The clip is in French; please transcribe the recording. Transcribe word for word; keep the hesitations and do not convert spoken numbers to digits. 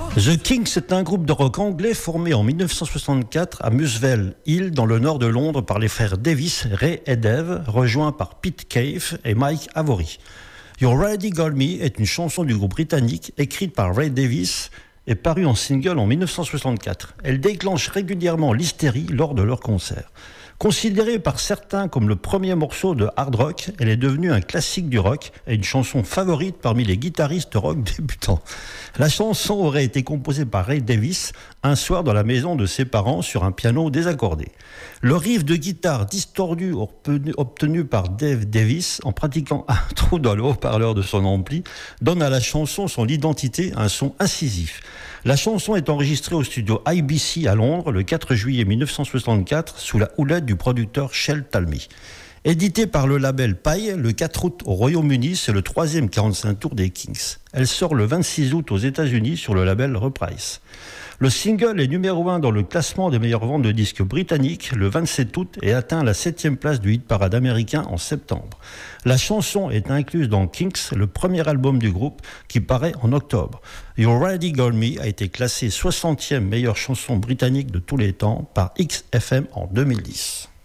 The Kinks est un groupe de rock anglais formé en dix-neuf cent soixante-quatre à Muswell Hill, dans le nord de Londres, par les frères Davis, Ray et Dave, rejoints par Pete Cave et Mike Avory. Your Already Got Me est une chanson du groupe britannique écrite par Ray Davis et parue en single en dix-neuf cent soixante-quatre. Elle déclenche régulièrement l'hystérie lors de leurs concerts. Considérée par certains comme le premier morceau de hard rock, elle est devenue un classique du rock et une chanson favorite parmi les guitaristes rock débutants. La chanson aurait été composée par Ray Davis un soir dans la maison de ses parents sur un piano désaccordé. Le riff de guitare distordu obtenu par Dave Davis en pratiquant un trou dans le haut-parleur de son ampli donne à la chanson son identité, un son incisif. La chanson est enregistrée au studio I B C à Londres le quatre juillet dix-neuf cent soixante-quatre sous la houlette du producteur Shel Talmy. Éditée par le label Pye le quatre août au Royaume-Uni, c'est le troisième quarante-cinq tours des Kinks. Elle sort le vingt-six août aux États-Unis sur le label Reprise. Le single est numéro un dans le classement des meilleures ventes de disques britanniques le vingt-sept août et atteint la septième place du hit-parade américain en septembre. La chanson est incluse dans Kinks, le premier album du groupe qui paraît en octobre. You Already Got Me a été classée soixantième meilleure chanson britannique de tous les temps par X F M en deux mille dix.